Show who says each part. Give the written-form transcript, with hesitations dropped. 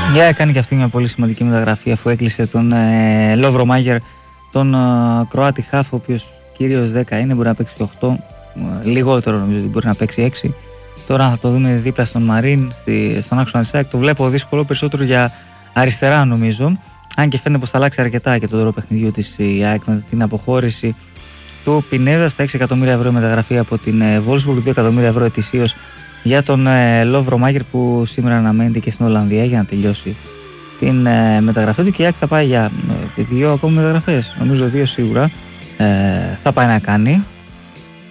Speaker 1: Έκανε και αυτή μια πολύ σημαντική μεταγραφή αφού έκλεισε τον Λόβρο Μάγερ, τον Κροάτι χαφ, ο οποίος κυρίως 10 είναι, μπορεί να παίξει και 8, λιγότερο νομίζω ότι μπορεί να παίξει 6. Τώρα θα το δούμε δίπλα στον Μαρίν, στον άξονα της ΑΕΚ. Το βλέπω δύσκολο, περισσότερο για αριστερά νομίζω. Αν και φαίνεται πως θα αλλάξει αρκετά και τον τρόπο παιχνιδιού της η ΑΕΚ με την αποχώρηση του Πινέδα στα 6 εκατομμύρια ευρώ μεταγραφή από την Wolfsburg, 2 εκατομμύρια ευρώ ετησίως για τον Λόβρο Μάγερ που σήμερα αναμένεται και στην Ολλανδία για να τελειώσει την μεταγραφή του. Και η ΑΕΚ θα πάει για 2 ακόμα μεταγραφές, νομίζω 2 σίγουρα θα πάει να κάνει.